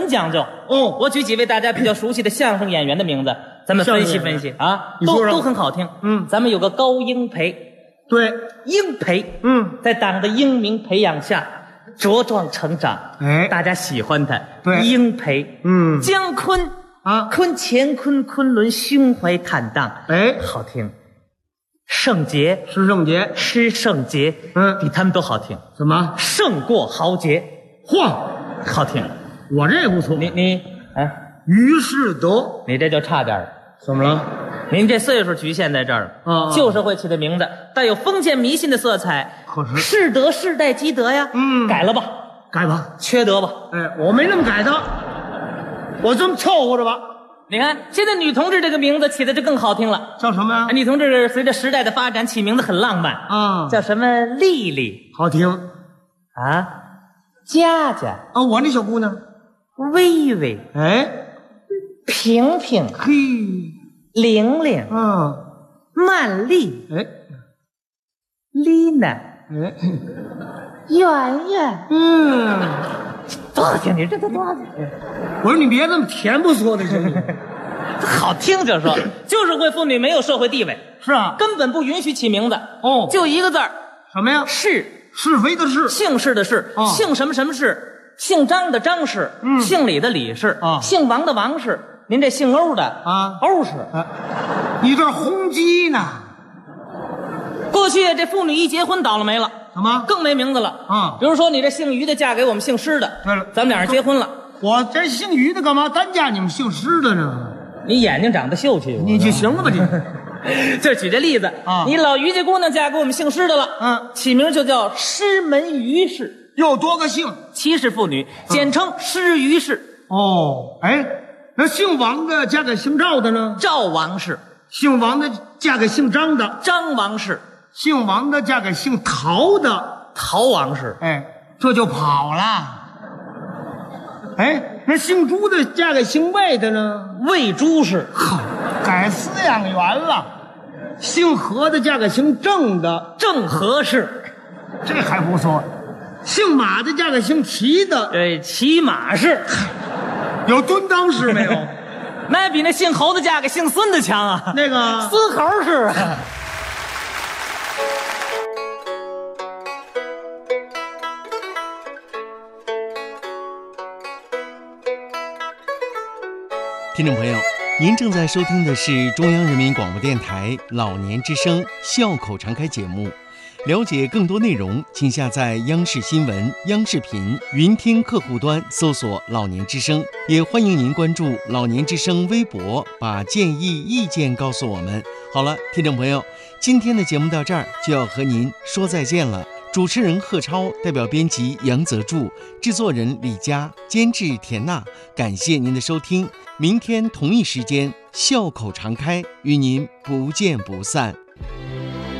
很讲究哦。 我举几位大家比较熟悉的相声演员的名字，咱们分析分析啊，都很好听。咱们有个高英培， 对， 英培，在党的英明培养下茁壮成长，大家喜欢他。 对， 英培，姜昆啊，乾坤昆仑胸怀坦荡，好听。圣杰， 施圣杰， 施圣杰，比他们都好听。 怎么？ 胜过豪杰， 嚯， 好听。 我这不错。 你啊， 于是德， 你这就差点儿。 怎么了？ 您这岁数局限在这儿了。旧社会起的名字带有封建迷信的色彩。 可是世德世代积德呀。改了吧， 改吧， 缺德吧。 我没那么改的，我这么凑合着吧。 你看，现在女同志这个名字起的就更好听了， 叫什么呀？ 女同志随着时代的发展起名字很浪漫啊，叫什么丽丽， 好听啊，佳佳啊，我那小姑娘， 微微，平平， 嘿， 玲玲，曼丽，丽娜，圆圆，多好听！你这都多好听！ 我说你别这么恬不说的行不行？ 好听就说，旧社会妇女没有社会地位， 是啊， 根本不允许起名字。就一个字儿， 什么呀？ 是， 是非的是， 姓氏的氏，姓什么什么氏，姓张的张氏，姓李的李氏，姓王的王氏。您这姓欧的欧氏， 你这轰击呢？ 过去这妇女一结婚倒了霉了。 怎么更没名字了比如说你这姓于的嫁给我们姓施的， 对了， 咱们俩人结婚了。 我这姓于的干嘛单嫁你们姓施的呢？ 你眼睛长得秀气， 你就行了吧？ 就举这例子你老于家姑娘嫁给我们姓施的了，起名就叫施门于氏， 又多个姓， 七世妇女，简称施于氏。 那姓王的嫁给姓赵的呢？ 赵王氏。 姓王的嫁给姓张的？ 张王氏。 姓王的嫁给姓陶的？ 陶王氏。 这就跑了。那姓朱的嫁给姓魏的呢？ 魏朱氏。 好，改饲养员了。姓何的嫁给姓郑的？ 郑何氏。 这还不错。姓马的嫁给姓齐的？ 骑马氏。 有蹲裆氏没有？ 那比那姓侯的嫁给姓孙的强啊！ 那个孙猴氏。 听众朋友，您正在收听的是中央人民广播电台老年之声笑口常开节目。了解更多内容，请下载央视新闻、央视频云听客户端搜索老年之声，也欢迎您关注老年之声微博，把建议意见告诉我们。好了，听众朋友，今天的节目到这儿就要和您说再见了。主持人贺超，代表编辑杨泽柱，制作人李佳，监制田娜，感谢您的收听。明天同一时间笑口常开，与您不见不散。